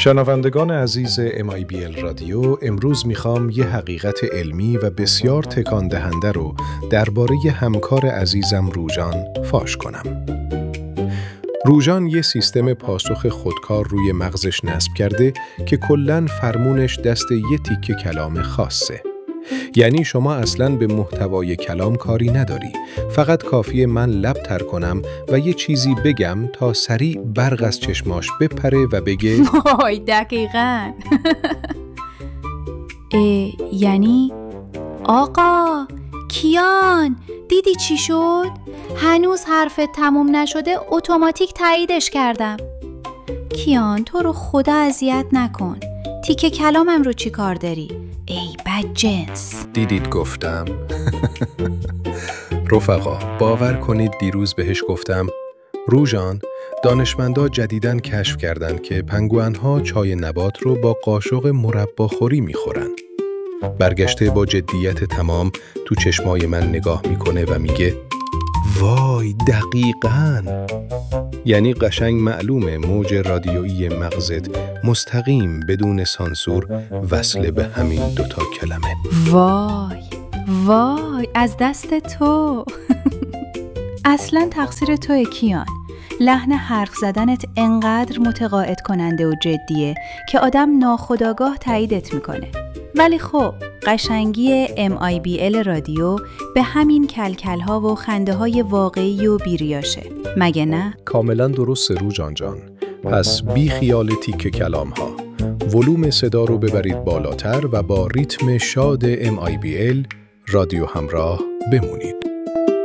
شنوندگان عزیز MIBL رادیو، امروز میخوام یه حقیقت علمی و بسیار تکان دهنده رو درباره همکار عزیزم روژان فاش کنم. روژان یه سیستم پاسخ خودکار روی مغزش نصب کرده که کلاً فرمونش دست یه تیکه کلام خاصه. یعنی شما اصلاً به محتوای کلام کاری نداری، فقط کافیه من لب تر کنم و یه چیزی بگم تا سریع برق از چشماش بپره و بگه وای دقیقاً. یعنی آقا کیان دیدی چی شد؟ هنوز حرفت تموم نشده اتوماتیک تاییدش کردم. کیان تو رو خدا اذیت نکن، تیکه کلامم رو چی کار داری؟ ای بدجنس. دیدید گفتم؟ رفقا باور کنید دیروز بهش گفتم روژان، دانشمندا جدیداً کشف کردن که پنگوئن‌ها چای نبات رو با قاشق مرباخوری میخورن. برگشته با جدیت تمام تو چشمای من نگاه میکنه و میگه وای دقیقاً. یعنی قشنگ معلومه موج رادیویی مغزت مستقیم بدون سانسور وصله به همین دوتا کلمه. وای از دست تو. اصلا تقصیر توئه کیان. لحن حرف زدنت انقدر متقاعد کننده و جدیه که آدم ناخودآگاه تاییدت میکنه. ولی خب قشنگی MIBL رادیو به همین کلکل‌ها و خنده‌های واقعی و بیریاشه، مگه نه؟ کاملا درسته روژان جان. پس بی خیال تیکه کلام‌ها، ولوم صدا رو ببرید بالاتر و با ریتم شاد MIBL رادیو همراه بمونید.